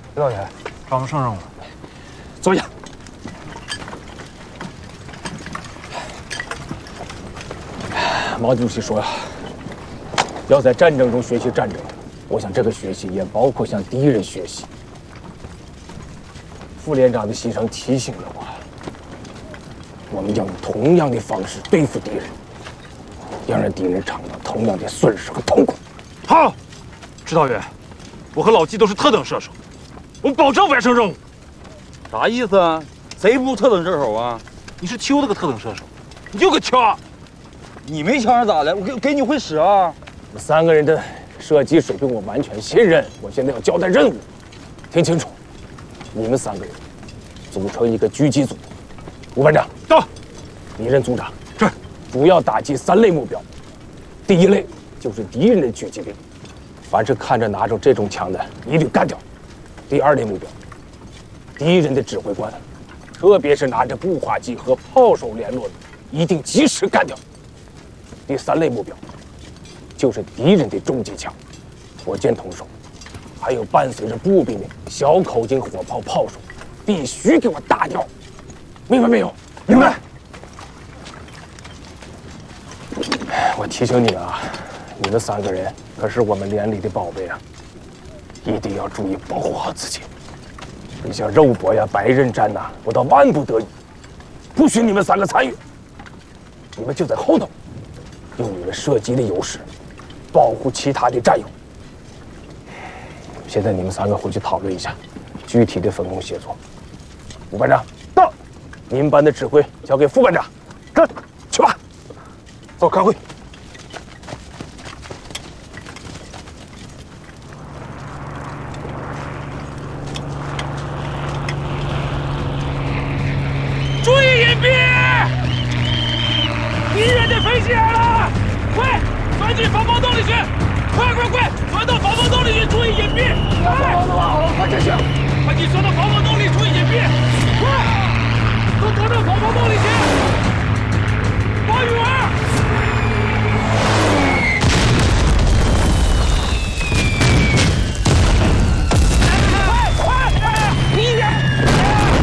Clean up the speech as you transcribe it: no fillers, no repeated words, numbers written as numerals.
指导员，让我们上任务了。 坐下。毛主席说呀，要在战争中学习战争。我想这个学习也包括向敌人学习。副连长的牺牲提醒了我们要用同样的方式对付敌人，要让敌人尝到同样的损失和痛苦。 好，指导员，我和老纪都是特等射手，我们保证完成任务。 啥意思啊？谁不是特等射手啊？ 你是秋那个特等射手，你就个枪。 你没枪咋的？我给你会使啊！ 我们3个人的射击水平我完全信任。我现在要交代任务，听清楚，你们3个人组成一个狙击组。吴班长到， 你任组长。 是， 主要打击3类目标。第1类就是敌人的狙击兵，凡是看着拿着这种枪的，一律干掉。第2类目标，敌人的指挥官，特别是拿着步话机和炮手联络的，一定及时干掉。第3类目标，就是敌人的重机枪、火箭筒手，还有伴随着步兵的小口径火炮炮手，必须给我打掉，明白没有？ 明白。 我提醒你们啊，你们3个人可是我们连里的宝贝啊，一定要注意保护好自己。你像肉搏呀、白刃战呐，我到万不得已，不许你们3个参与。你们就在后头，用你们射击的优势，保护其他的战友。现在你们3个回去讨论一下具体的分工协作。吴班长到，你们班的指挥交给副班长，跟去吧。走，开会。 注意隐蔽！敌人的飞机来了！快，钻进防空洞里去！快，钻到防空洞里去，注意隐蔽！ 快，都好了，快进去！ 快进，钻到防空洞里，注意隐蔽！快，都躲到防空洞里去！